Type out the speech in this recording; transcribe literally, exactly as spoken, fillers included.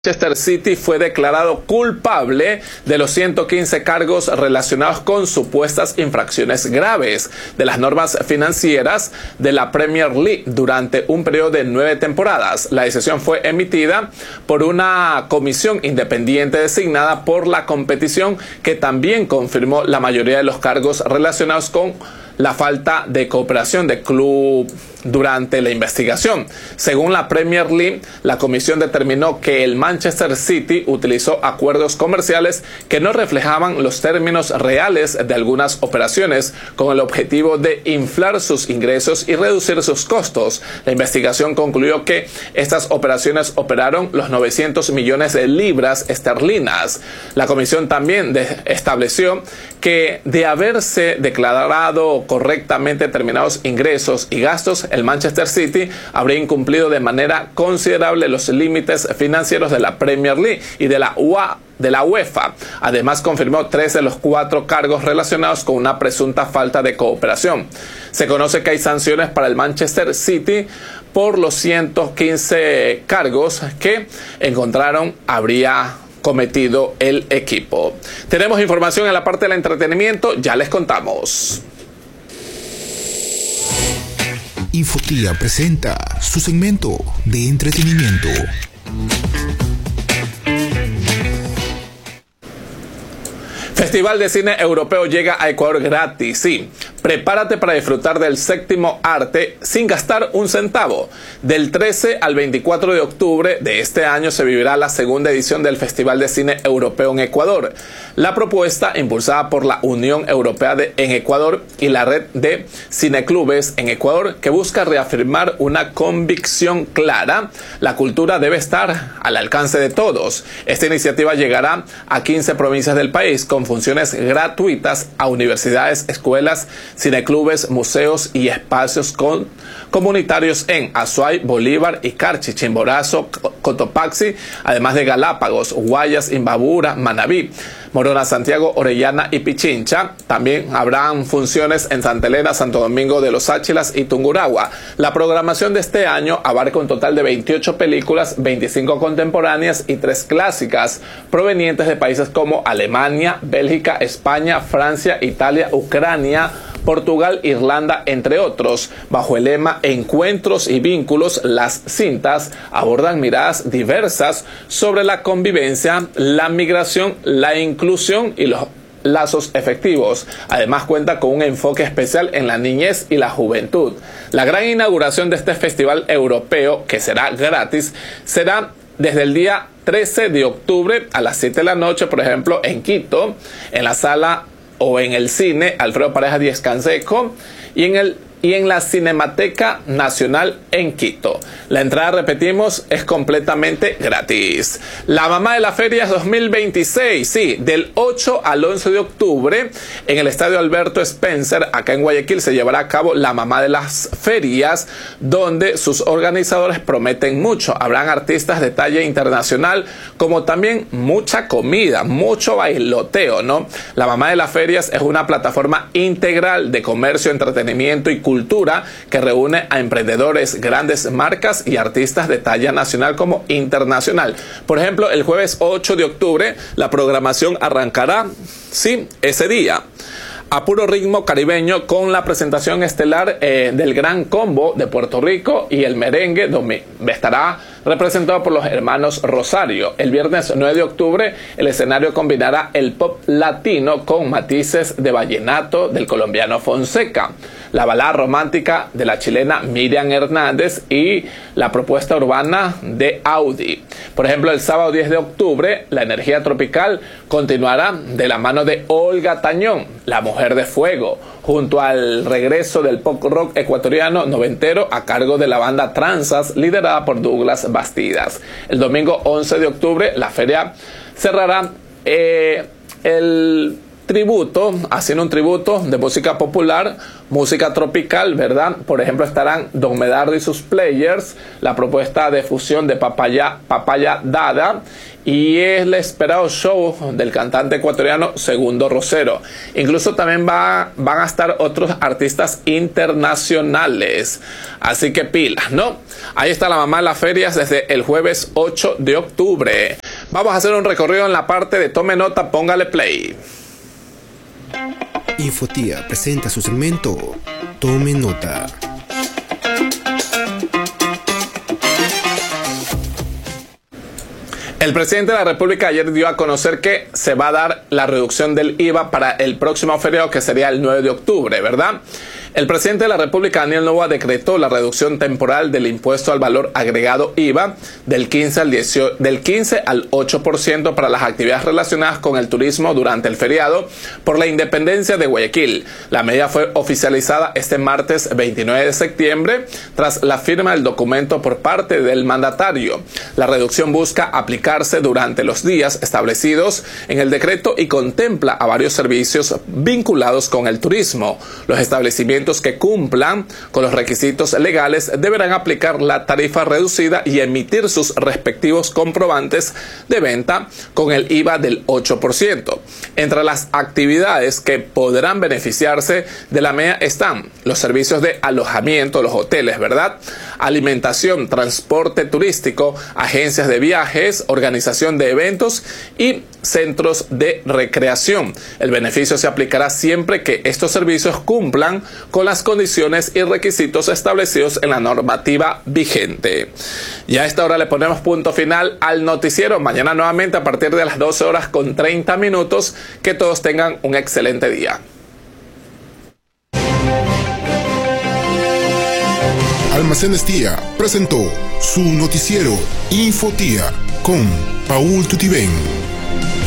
Manchester City fue declarado culpable de los ciento quince cargos relacionados con supuestas infracciones graves de las normas financieras de la Premier League durante un periodo de nueve temporadas. La decisión fue emitida por una comisión independiente designada por la competición, que también confirmó la mayoría de los cargos relacionados con la falta de cooperación del club durante la investigación. Según la Premier League, la comisión determinó que el Manchester City utilizó acuerdos comerciales que no reflejaban los términos reales de algunas operaciones, con el objetivo de inflar sus ingresos y reducir sus costos. La investigación concluyó que estas operaciones operaron los novecientos millones de libras esterlinas. La comisión también de estableció que, de haberse declarado correctamente determinados ingresos y gastos, el Manchester City habría incumplido de manera considerable los límites financieros de la Premier League y de la U A de la UEFA. Además, confirmó tres de los cuatro cargos relacionados con una presunta falta de cooperación. Se conoce que hay sanciones para el Manchester City por los ciento quince cargos que encontraron habría cometido el equipo. Tenemos información en la parte del entretenimiento, ya les contamos. Infotía presenta su segmento de entretenimiento. Festival de Cine Europeo llega a Ecuador gratis. Sí, prepárate para disfrutar del séptimo arte sin gastar un centavo. Del trece al veinticuatro de octubre de este año se vivirá la segunda edición del Festival de Cine Europeo en Ecuador. La propuesta, impulsada por la Unión Europea de, en Ecuador y la red de cineclubes en Ecuador, que busca reafirmar una convicción clara: la cultura debe estar al alcance de todos. Esta iniciativa llegará a quince provincias del país, con funciones gratuitas a universidades, escuelas, cineclubes, museos y espacios con, comunitarios en Azuay, Bolívar, Icarchi, Chimborazo, Cotopaxi, además de Galápagos, Guayas, Imbabura, Manabí, Morona, Santiago, Orellana y Pichincha. También habrán funciones en Santa Elena, Santo Domingo de los Áchilas y Tungurahua. La programación de este año abarca un total de veintiocho películas, veinticinco contemporáneas y tres clásicas, provenientes de países como Alemania, Bélgica, España, Francia, Italia, Ucrania, Portugal, Irlanda, entre otros. Bajo el lema Encuentros y Vínculos, las cintas abordan miradas diversas sobre la convivencia, la migración, la inclusión y los lazos efectivos. Además, cuenta con un enfoque especial en la niñez y la juventud. La gran inauguración de este festival europeo, que será gratis, será desde el día trece de octubre a las siete de la noche, por ejemplo, en Quito, en la sala o en el cine Alfredo Pareja Díez Canseco, y en el y en la Cinemateca Nacional en Quito. La entrada, repetimos, es completamente gratis. La Mamá de las Ferias dos mil veintiséis, sí, del ocho al once de octubre, en el Estadio Alberto Spencer, acá en Guayaquil, se llevará a cabo la Mamá de las Ferias, donde sus organizadores prometen mucho. Habrán artistas de talla internacional, como también mucha comida, mucho bailoteo, ¿no? La Mamá de las Ferias es una plataforma integral de comercio, entretenimiento y cultura cultura que reúne a emprendedores, grandes marcas y artistas de talla nacional como internacional. Por ejemplo, el jueves ocho de octubre la programación arrancará, sí, ese día, a puro ritmo caribeño, con la presentación estelar eh, del Gran Combo de Puerto Rico y el merengue, donde estará representado por los hermanos Rosario. El viernes nueve de octubre el escenario combinará el pop latino con matices de vallenato del colombiano Fonseca, la balada romántica de la chilena Miriam Hernández y la propuesta urbana de Audi. Por ejemplo, el sábado diez de octubre la energía tropical continuará de la mano de Olga Tañón, la mujer de fuego, junto al regreso del pop rock ecuatoriano noventero a cargo de la banda Tranzas, liderada por Douglas Bastidas. El domingo once de octubre la feria cerrará eh, el tributo, haciendo un tributo de música popular música tropical, ¿verdad? Por ejemplo, estarán Don Medardo y sus Players, la propuesta de fusión de Papaya, Papaya Dada, y el esperado show del cantante ecuatoriano Segundo Rosero. Incluso también va, van a estar otros artistas internacionales. Así que pilas, ¿no? Ahí está la mamá de las ferias desde el jueves ocho de octubre. Vamos a hacer un recorrido en la parte de tome nota, póngale play. Infotía presenta su segmento Tome Nota. El presidente de la República ayer dio a conocer que se va a dar la reducción del I V A para el próximo feriado, que sería el nueve de octubre, ¿verdad? El presidente de la República, Daniel Noboa, decretó la reducción temporal del impuesto al valor agregado I V A del quince al dieciocho, del quince al ocho por ciento para las actividades relacionadas con el turismo durante el feriado por la independencia de Guayaquil. La medida fue oficializada este martes veintinueve de septiembre tras la firma del documento por parte del mandatario. La reducción busca aplicarse durante los días establecidos en el decreto y contempla a varios servicios vinculados con el turismo. Los establecimientos que cumplan con los requisitos legales deberán aplicar la tarifa reducida y emitir sus respectivos comprobantes de venta con el I V A del ocho por ciento. Entre las actividades que podrán beneficiarse de la medida están los servicios de alojamiento, los hoteles, ¿verdad? Alimentación, transporte turístico, agencias de viajes, organización de eventos y centros de recreación. El beneficio se aplicará siempre que estos servicios cumplan con las condiciones y requisitos establecidos en la normativa vigente. Y a esta hora le ponemos punto final al noticiero. Mañana nuevamente a partir de las doce horas con treinta minutos. Que todos tengan un excelente día. Almacenes Tía presentó su noticiero Infotía con Paul Tutibén.